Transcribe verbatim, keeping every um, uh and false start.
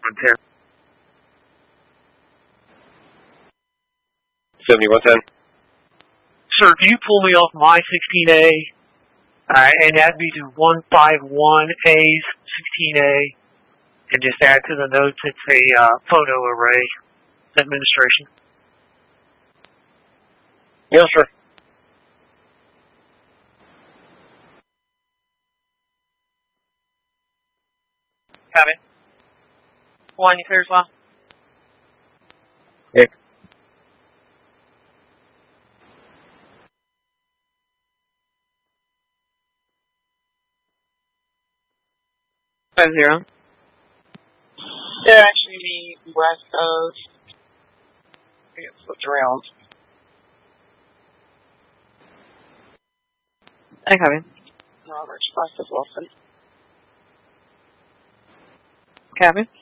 seventy-one ten. seventy-one ten. Sir, can you pull me off my sixteen A, uh, and add me to one fifty-one A's sixteen A, and just add to the notes it's a uh, photo array administration? Yeah, sure. Copy. One, you clear as well? Yeah. Five zero. They're actually the west of. I get flipped around. I copy. Robert, west of Wilson. Copy.